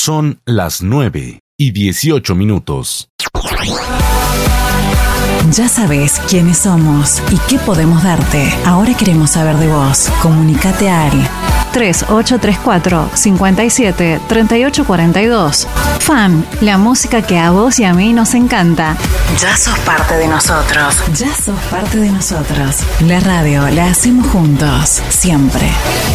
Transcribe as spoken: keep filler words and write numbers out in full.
Son las nueve y dieciocho minutos. Ya sabes quiénes somos y qué podemos darte. Ahora queremos saber de vos. Comunicate al tres ocho tres cuatro, cinco siete, tres ocho cuatro dos. Fan, la música que a vos y a mí nos encanta. Ya sos parte de nosotros. Ya sos parte de nosotros. La radio la hacemos juntos, siempre.